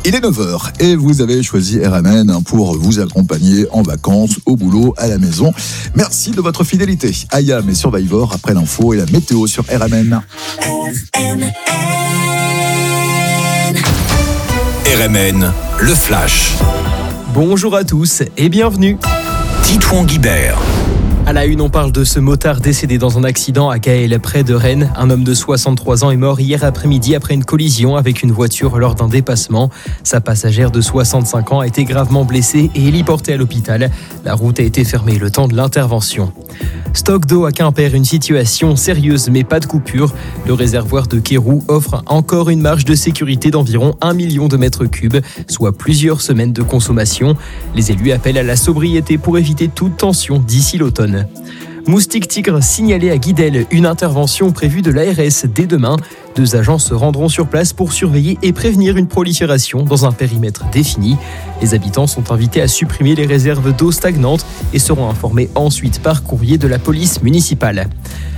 Il est 9h et vous avez choisi RMN pour vous accompagner en vacances, au boulot, à la maison. Merci de votre fidélité. IAM et Survivor après l'info et la météo sur RMN. RMN, le Flash. Bonjour à tous et bienvenue. Titouan Guibert. À la une, on parle de ce motard décédé dans un accident à Gaël, près de Rennes. Un homme de 63 ans est mort hier après-midi après une collision avec une voiture lors d'un dépassement. Sa passagère de 65 ans a été gravement blessée et héliportée à l'hôpital. La route a été fermée le temps de l'intervention. Stock d'eau à Quimper, une situation sérieuse mais pas de coupure. Le réservoir de Kéroux offre encore une marge de sécurité d'environ 1 million de mètres cubes, soit plusieurs semaines de consommation. Les élus appellent à la sobriété pour éviter toute tension d'ici l'automne. Moustique tigre signalé à Guidel, une intervention prévue de l'ARS dès demain. 2 agents se rendront sur place pour surveiller et prévenir une prolifération dans un périmètre défini. Les habitants sont invités à supprimer les réserves d'eau stagnantes et seront informés ensuite par courrier de la police municipale.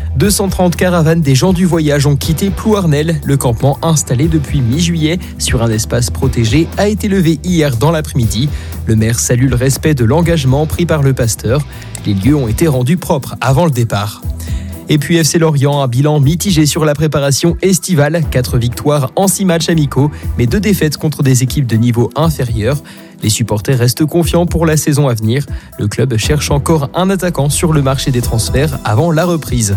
230 caravanes des gens du voyage ont quitté Plouarnel. Le campement installé depuis mi-juillet sur un espace protégé a été levé hier dans l'après-midi. Le maire salue le respect de l'engagement pris par le pasteur. Les lieux ont été rendus propres avant le départ. Et puis FC Lorient, un bilan mitigé sur la préparation estivale. 4 victoires en 6 matchs amicaux, mais 2 défaites contre des équipes de niveau inférieur. Les supporters restent confiants pour la saison à venir. Le club cherche encore un attaquant sur le marché des transferts avant la reprise.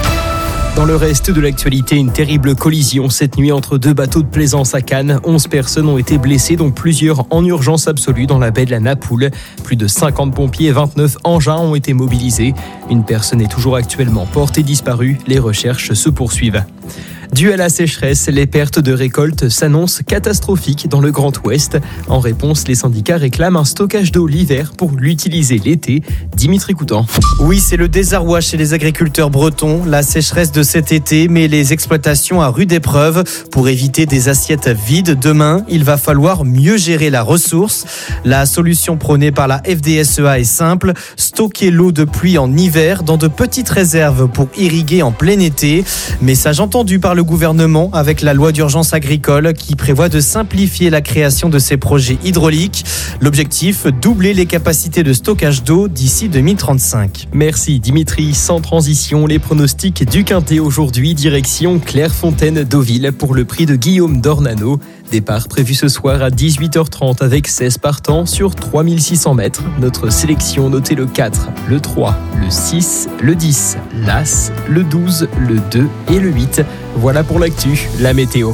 Dans le reste de l'actualité, une terrible collision cette nuit entre 2 bateaux de plaisance à Cannes. 11 personnes ont été blessées, dont plusieurs en urgence absolue dans la baie de la Napoule. Plus de 50 pompiers et 29 engins ont été mobilisés. Une personne est toujours actuellement portée disparue. Les recherches se poursuivent. Dû à la sécheresse, les pertes de récolte s'annoncent catastrophiques dans le Grand Ouest. En réponse, les syndicats réclament un stockage d'eau l'hiver pour l'utiliser l'été. Dimitri Coutan. Oui, c'est le désarroi chez les agriculteurs bretons. La sécheresse de cet été met les exploitations à rude épreuve. Pour éviter des assiettes vides demain, il va falloir mieux gérer la ressource. La solution prônée par la FDSEA est simple. Stocker l'eau de pluie en hiver dans de petites réserves pour irriguer en plein été. Message entendu par le gouvernement avec la loi d'urgence agricole qui prévoit de simplifier la création de ces projets hydrauliques. L'objectif, doubler les capacités de stockage d'eau d'ici 2035. Merci Dimitri. Sans transition, les pronostics du Quintet aujourd'hui, direction Clairefontaine-Deauville pour le prix de Guillaume Dornano. Départ prévu ce soir à 18h30 avec 16 partants sur 3600 mètres. Notre sélection, notez le 4, le 3, le 6, le 10, l'As, le 12, le 2 et le 8. Voilà pour l'actu, la météo.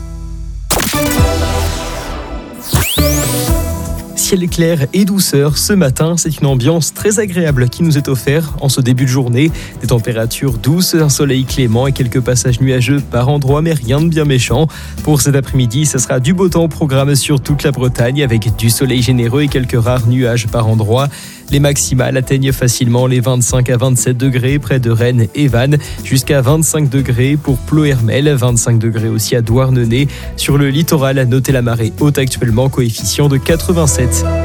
Ciel clair et douceur ce matin, c'est une ambiance très agréable qui nous est offerte en ce début de journée. Des températures douces, un soleil clément et quelques passages nuageux par endroits, mais rien de bien méchant. Pour cet après-midi, ce sera du beau temps au programme sur toute la Bretagne avec du soleil généreux et quelques rares nuages par endroits. Les maximales atteignent facilement les 25 à 27 degrés près de Rennes et Vannes, jusqu'à 25 degrés pour Ploërmel, 25 degrés aussi à Douarnenez. Sur le littoral, notez la marée haute actuellement, coefficient de 87.